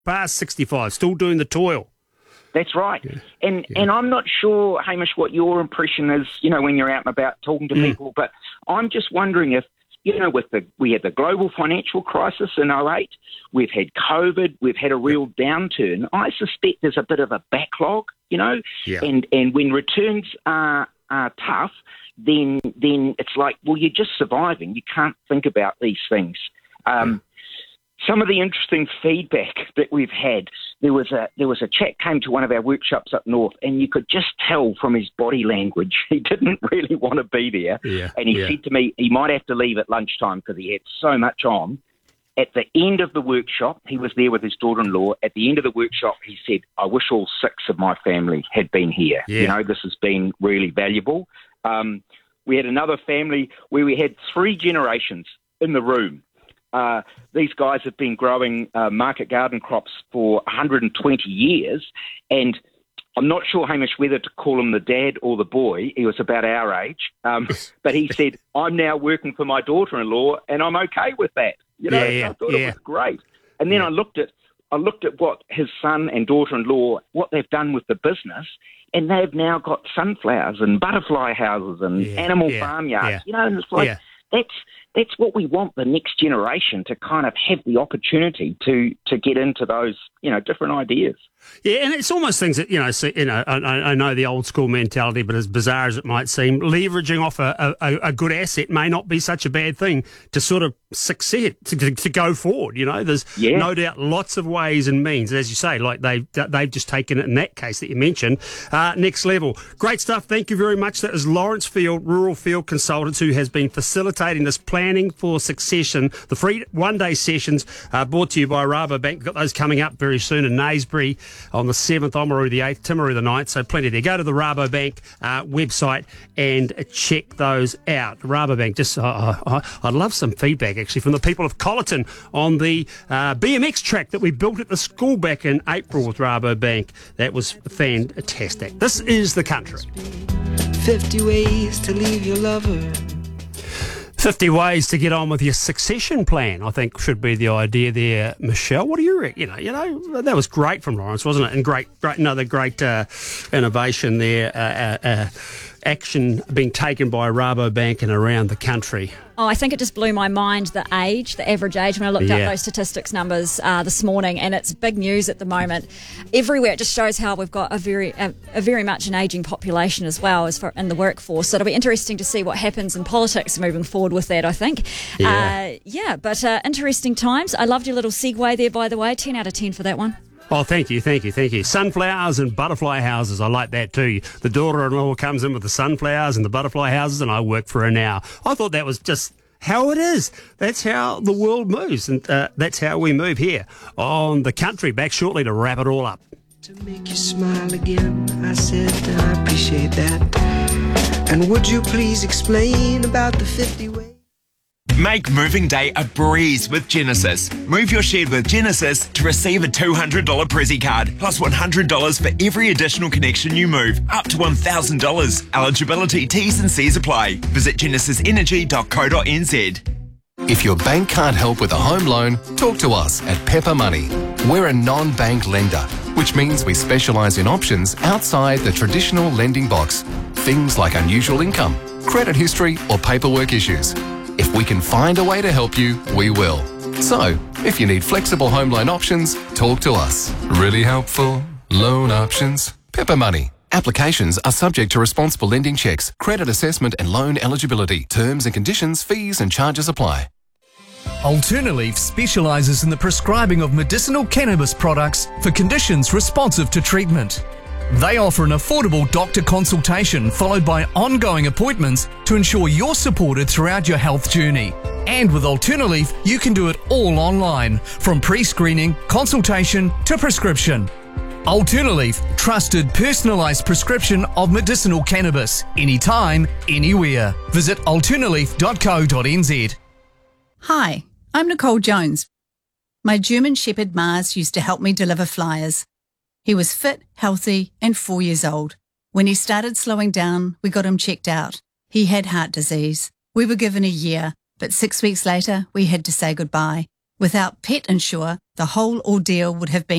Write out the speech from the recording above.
past 65, still doing the toil. That's right. And I'm not sure, Hamish, what your impression is, when you're out and about talking to people, but I'm just wondering if, we had the global financial crisis in 2008, we've had COVID, we've had a real downturn. I suspect there's a bit of a backlog, and when returns are tough, then it's like, well, you're just surviving. You can't think about these things. Some of the interesting feedback that we've had, there was a chap came to one of our workshops up north, and you could just tell from his body language he didn't really want to be there. And he said to me he might have to leave at lunchtime because he had so much on. At the end of the workshop, he was there with his daughter-in-law. At the end of the workshop, he said, I wish all 6 of my family had been here. This has been really valuable. We had another family where we had 3 generations in the room. These guys have been growing market garden crops for 120 years, and I'm not sure, Hamish, whether to call him the dad or the boy. He was about our age, but he said, I'm now working for my daughter-in-law, and I'm okay with that. I thought it was great. And then I looked at what his son and daughter-in-law, what they've done with the business, and they've now got sunflowers and butterfly houses and animal farmyards. And it's like, that's what we want the next generation to kind of have the opportunity to get into those, different ideas. Yeah, and it's almost things that, I know the old school mentality, but as bizarre as it might seem, leveraging off a good asset may not be such a bad thing to sort of succeed, to go forward. There's no doubt lots of ways and means. As you say, like they've just taken it in that case that you mentioned, next level. Great stuff. Thank you very much. That is Lawrence Field, Rural Field Consultants, who has been facilitating this planning for succession, the free one-day sessions brought to you by Rabobank. We've got those coming up very soon in Naysbury on the 7th, Oamaru the 8th, Timaru the 9th, so plenty there. Go to the Rabobank website and check those out. Rabobank, I'd love some feedback actually from the people of Colleton on the BMX track that we built at the school back in April with Rabobank. That was fantastic. This is The Country. 50 ways to leave your lover. 50 ways to get on with your succession plan, I think, should be the idea there, Michelle. What do you reckon? That was great from Lawrence, wasn't it? And another great innovation there, action being taken by Rabobank and around the country. Oh, I think it just blew my mind, the average age, when I looked up those statistics numbers this morning, and it's big news at the moment. Everywhere, it just shows how we've got a very much an ageing population as well as in the workforce. So it'll be interesting to see what happens in politics moving forward with that, I think. But interesting times. I loved your little segue there, by the way. 10 out of 10 for that one. Oh, thank you. Sunflowers and butterfly houses, I like that too. The daughter-in-law comes in with the sunflowers and the butterfly houses, and I work for her now. I thought that was just how it is. That's how the world moves, and that's how we move here on The Country. Back shortly to wrap it all up. To make you smile again, I said I appreciate that. And would you please explain about the 50 ways? Make moving day a breeze with Genesis. Move your shed with Genesis to receive a $200 Prezzy card, plus $100 for every additional connection you move, up to $1,000. Eligibility, T's and C's apply. Visit genesisenergy.co.nz. If your bank can't help with a home loan, talk to us at Pepper Money. We're a non-bank lender, which means we specialise in options outside the traditional lending box. Things like unusual income, credit history or paperwork issues. If we can find a way to help you, we will. So, if you need flexible home loan options, talk to us. Really helpful loan options. Pepper Money. Applications are subject to responsible lending checks, credit assessment and loan eligibility. Terms and conditions, fees and charges apply. Alternaleaf specialises in the prescribing of medicinal cannabis products for conditions responsive to treatment. They offer an affordable doctor consultation followed by ongoing appointments to ensure you're supported throughout your health journey. And with Alternaleaf, you can do it all online, from pre-screening, consultation to prescription. Alternaleaf, trusted personalised prescription of medicinal cannabis, anytime, anywhere. Visit alternaleaf.co.nz. Hi, I'm Nicole Jones. My German Shepherd Mars used to help me deliver flyers. He was fit, healthy, and 4 years old. When he started slowing down, we got him checked out. He had heart disease. We were given a year, but 6 weeks later, we had to say goodbye. Without Pet Insure, the whole ordeal would have been